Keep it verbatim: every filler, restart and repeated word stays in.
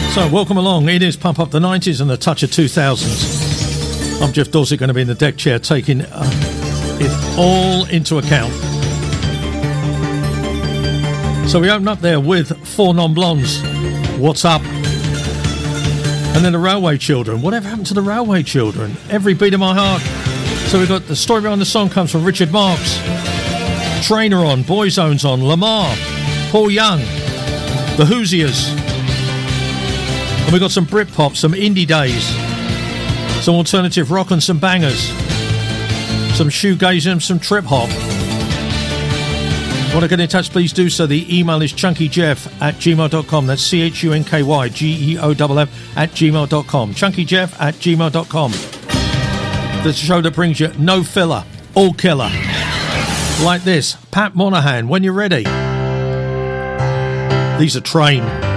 So, welcome along. It is Pump Up the nineties and a touch of two thousands. I'm Jeff Dorsett, going to be in the deck chair taking uh, it all into account. So we open up there with Four Non-Blondes, What's Up? And then the Railway Children. Whatever happened to the Railway Children? Every Beat of My Heart. So we've got the story behind the song comes from Richard Marx. Trainer on, Boyzone's on, Lamar, Paul Young, the Hoosiers. And we've got some Britpop, some indie days, some alternative rock and some bangers, some shoegazing and some trip hop. Want to get in touch, please do so. The email is chunkyjeff at gmail dot com. That's C H U N K Y G E O F F at gmail dot com. chunkyjeff at gmail dot com. The show that brings you no filler, all killer. Like this, Pat Monahan, When You're Ready. These are Train.